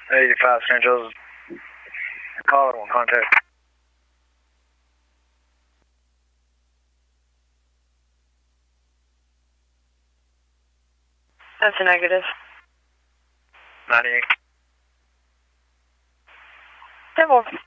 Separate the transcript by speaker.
Speaker 1: 85 St. Joseph. Call it on contact.
Speaker 2: That's a negative.
Speaker 1: 98.
Speaker 2: 10-4.